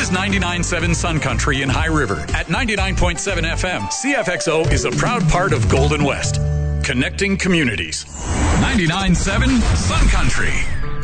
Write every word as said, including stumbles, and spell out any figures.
is ninety-nine point seven Sun Country in High River. At ninety-nine point seven F M, C F X O is a proud part of Golden West, connecting communities. ninety-nine point seven Sun Country.